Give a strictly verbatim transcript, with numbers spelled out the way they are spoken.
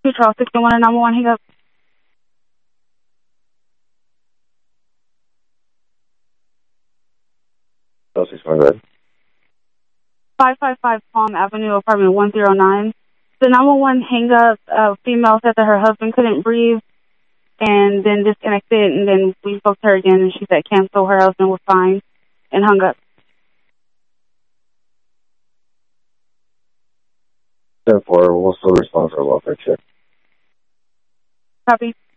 two Charles sixty-one and number one, hang up. Charles sixty-one, go ahead. five five five Palm Avenue, apartment one oh nine. The number one hang up, uh, female said that her husband couldn't breathe and then disconnected, and then we spoke to her again, and she said cancel, her husband was fine, and hung up. ten four, we'll still respond for a welfare check. Copy.